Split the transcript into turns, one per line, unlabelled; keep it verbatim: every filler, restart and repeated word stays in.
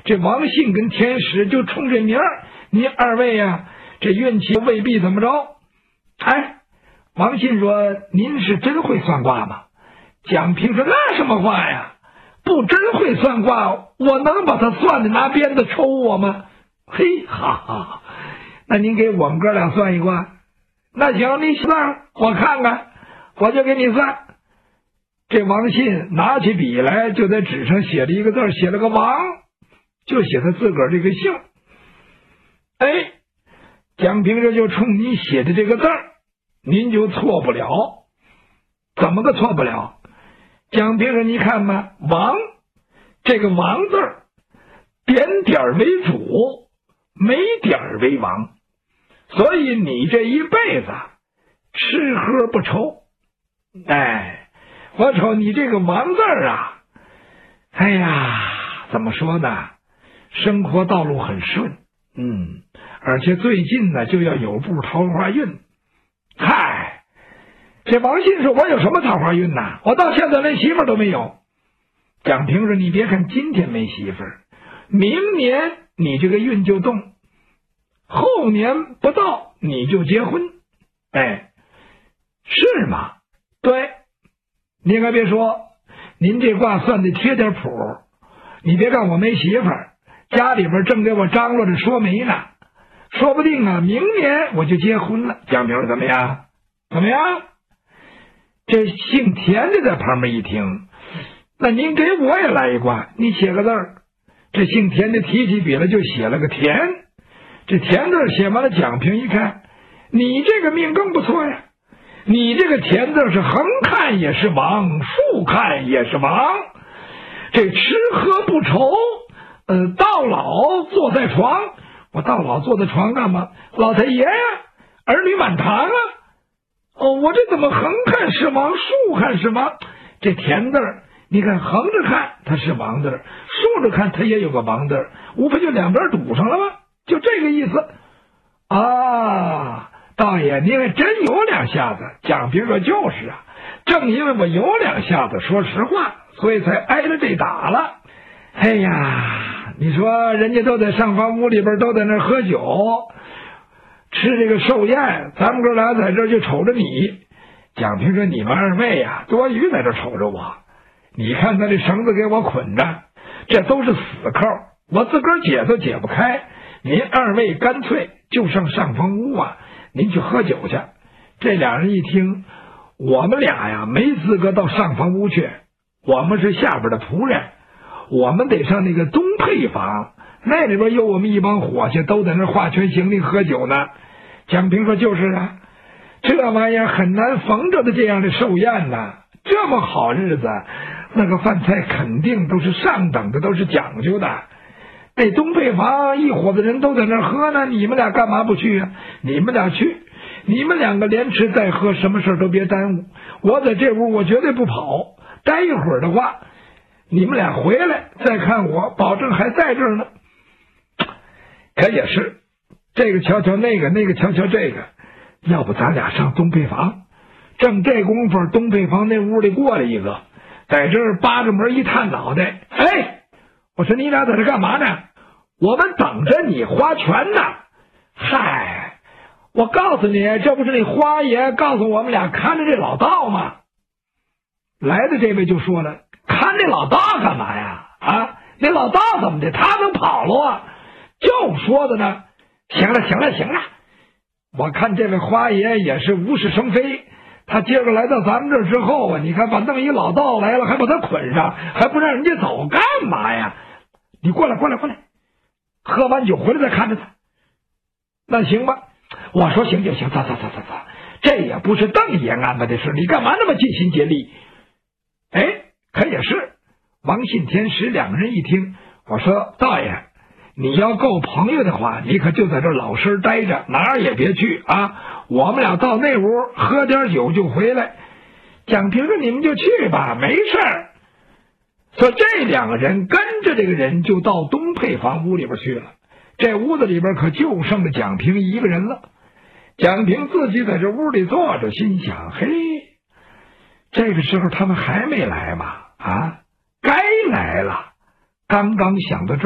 这王信跟田使就冲这名儿，你二位呀、啊，这运气未必怎么着。哎，王信说：“您是真会算卦吗？”蒋平说：“那什么话呀？不真会算卦，我能把他算的拿鞭子抽我吗？”嘿，哈哈，那您给我们哥俩算一卦。那行，你算，我看看，我就给你算。这王信拿起笔来，就在纸上写了一个字，写了个王，就写他自个儿这个姓。哎，蒋平这就冲你写的这个字儿，您就错不了。怎么个错不了？蒋平说：“你看吧，王这个王字儿，点点为主，没点为王，所以你这一辈子吃喝不愁。哎，我瞅你这个王字儿啊，哎呀，怎么说呢？生活道路很顺，嗯，而且最近呢就要有步桃花运。嗨，这王信说：“我有什么桃花运呐？我到现在连媳妇儿都没有。”蒋平说：“你别看今天没媳妇儿，明年你这个运就动，后年不到你就结婚。”哎，是吗？对，你可别说，您这卦算得贴点谱。你别看我没媳妇儿，家里边正给我张罗着说媒呢，说不定啊，明年我就结婚了。蒋平说：“怎么样？怎么样？”这姓田的在旁边一听，那您给我也来一卦，你写个字儿。这姓田的提起笔来就写了个田，这田字写完了，蒋平一看，你这个命更不错呀，你这个田字是横看也是王，竖看也是王，这吃喝不愁，呃，到老坐在床。我到老坐在床干嘛？老太爷呀，儿女满堂啊。哦，我这怎么横看是王，竖看是王？这田字儿，你看横着看它是王字，竖着看它也有个王字，无非就两边堵上了吗？就这个意思啊。道爷，您还真有两下子。蒋平说：“就是啊，正因为我有两下子，说实话，所以才挨了这打了。哎呀，你说人家都在上房屋里边，都在那喝酒吃这个寿宴，咱们哥俩在这就瞅着你。”蒋平说：“你们二位呀、啊，多余在这瞅着我。你看他这绳子给我捆着，这都是死扣，我自个儿解都解不开。您二位干脆就上上房屋啊，您去喝酒去。”这俩人一听，我们俩呀没资格到上房屋去，我们是下边的仆人，我们得上那个东配房，那里边有我们一帮伙计，都在那画圈行令喝酒呢。蒋平说：“就是啊，这玩意儿很难逢着的这样的寿宴呐，这么好日子，那个饭菜肯定都是上等的，都是讲究的。那东配房一伙子人都在那喝呢，你们俩干嘛不去啊？你们俩去，你们两个连吃带喝，什么事都别耽误。我在这屋我绝对不跑，待一会儿的话，你们俩回来再看我，保证还在这儿呢。”可也是，这个瞧瞧那个，那个瞧瞧这个，要不咱俩上东配房？正这功夫，东配房那屋里过来一个，在这儿扒着门一探脑袋：“哎，我说你俩在这干嘛呢？我们等着你花拳呢。”嗨，我告诉你，这不是那花爷告诉我们俩看着这老道吗？来的这位就说了：“看这老道干嘛呀？啊，那老道怎么的？他能跑了啊？”就说的呢。行了，行了，行了，我看这位花爷也是无事生非。他今儿来到咱们这儿之后啊，你看把弄一老道来了，还把他捆上，还不让人家走，干嘛呀？你过来，过来，过来，喝完酒回来再看着他。那行吧，我说行就行，走走走走走，这也不是邓爷安排的事，你干嘛那么尽心竭力？哎，可也是。王信田使两个人一听，我说道爷，你要够朋友的话，你可就在这老实待着，哪儿也别去啊！我们俩到那屋喝点酒就回来。蒋平说：“你们就去吧，没事儿。”所以这两个人跟着这个人就到东配房屋里边去了。这屋子里边可就剩了蒋平一个人了。蒋平自己在这屋里坐着，心想：嘿，这个时候他们还没来吗？啊，该来了。刚刚想到这儿。